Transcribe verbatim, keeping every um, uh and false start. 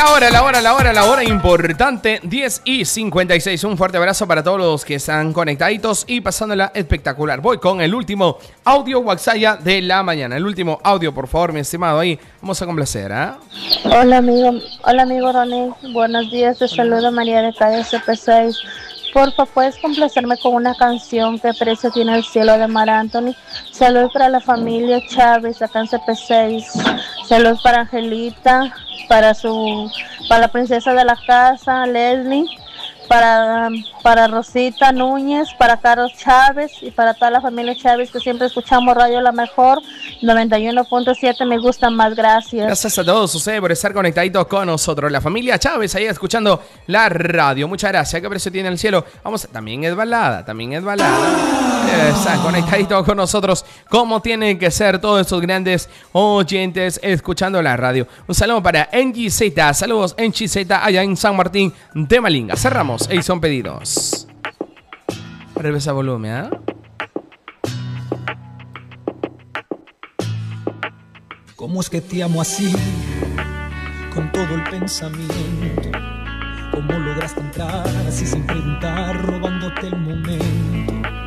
La hora, la hora, la hora, la hora importante, diez y cincuenta y seis. Un fuerte abrazo para todos los que están conectaditos y pasándola espectacular. Voy con el último audio WhatsApp de la mañana. El último audio, por favor, mi estimado. Ahí vamos a complacer, ¿ah? ¿eh? Hola, amigo. Hola, amigo Ronnie. Buenos días. Te saludo María de calle C P seis. Porfa, ¿puedes complacerme con una canción? ¿Qué precio tiene el cielo de Mar Anthony? Saludos para la familia Chávez, acá en C P seis. Saludos para Angelita, para su, para la princesa de la casa, Leslie, para, para Rosita Núñez, para Carlos Chávez y para toda la familia Chávez que siempre escuchamos Radio La Mejor, noventa y uno punto siete, me gusta más, gracias. Gracias a todos ustedes por estar conectaditos con nosotros. La familia Chávez ahí escuchando la radio. Muchas gracias. ¿Qué precio tiene el cielo? Vamos, también es balada, también es balada. Están conectaditos con nosotros como tienen que ser todos estos grandes oyentes escuchando la radio. Un saludo para Engie Z. Saludos Engie Z allá en San Martín de Malinga. Cerramos. Ahí son pedidos. Revisa volumen, ¿ah? ¿eh? ¿Cómo es que te amo así? Con todo el pensamiento. ¿Cómo lograste entrar así sin preguntar, robándote el momento?